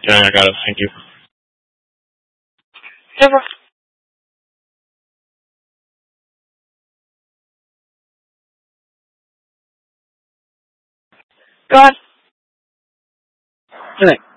Yeah, I got it. Thank you. Never. Go on. Good night.